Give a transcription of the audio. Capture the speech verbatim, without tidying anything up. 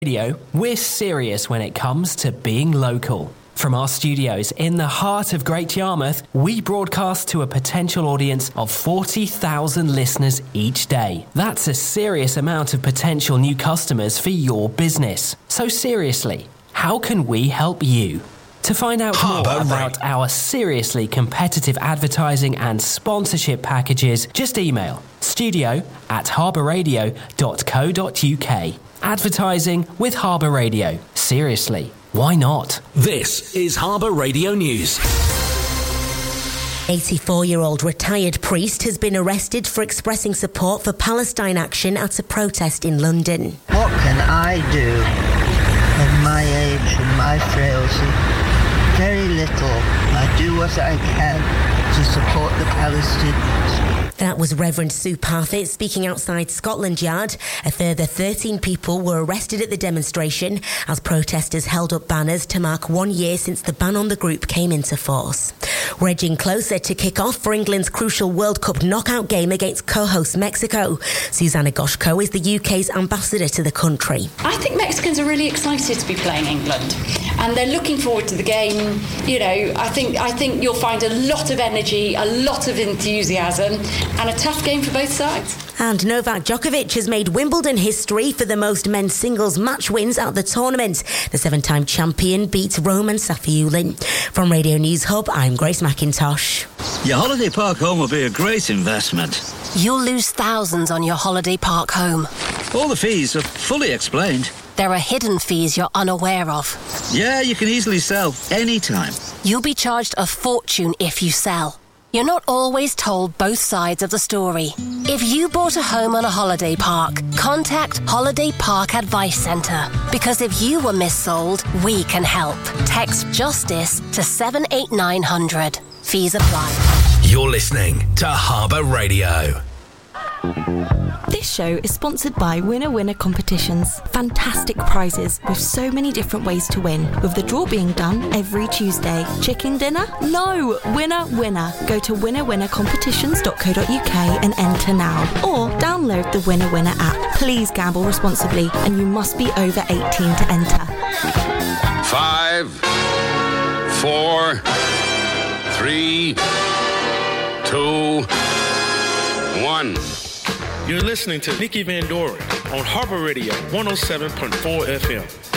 Radio, we're serious when it comes to being local. From our studios in the heart of Great Yarmouth, we broadcast to a potential audience of forty thousand listeners each day. That's a serious amount of potential new customers for your business. So seriously, how can we help you? To find out more Harbour about Radio. our seriously competitive advertising and sponsorship packages, just email studio at harbour radio dot co dot uk. Advertising with Harbour Radio. Seriously, why not? This is Harbour Radio News. eighty-four-year-old retired priest has been arrested for expressing support for Palestine Action at a protest in London. What can I do at my age and my frailty? Very little. I do what I can to support the Palestinians. That was Reverend Sue Parfitt speaking outside Scotland Yard. A further thirteen people were arrested at the demonstration as protesters held up banners to mark one year since the ban on the group came into force. We're edging closer to kick-off for England's crucial World Cup knockout game against co-host Mexico. Susanna Goshko is the U K's ambassador to the country. I think Mexicans are really excited to be playing England, and they're looking forward to the game. You know, I think I think you'll find a lot of energy, a lot of enthusiasm, and a tough game for both sides. And Novak Djokovic has made Wimbledon history for the most men's singles match wins at the tournament. The seven-time champion beat Roman Safiullin. From Radio News Hub, I'm Grace McIntosh. Your holiday park home will be a great investment. You'll lose thousands on your holiday park home. All the fees are fully explained. There are hidden fees you're unaware of. Yeah, you can easily sell anytime. You'll be charged a fortune if you sell. You're not always told both sides of the story. If you bought a home on a holiday park, contact Holiday Park Advice Centre. Because if you were missold, we can help. Text JUSTICE to seven eight nine hundred. Fees apply. You're listening to Harbour Radio. This show is sponsored by Winner Winner Competitions. Fantastic prizes with so many different ways to win, with the draw being done every Tuesday. Chicken dinner? No! Winner Winner. Go to winner winner competitions dot co dot uk and enter now. Or download the Winner Winner app. Please gamble responsibly, and you must be over eighteen to enter. Five, four, three, two, one. You're listening to Nikki Van Doren on Harbour Radio one oh seven point four F M.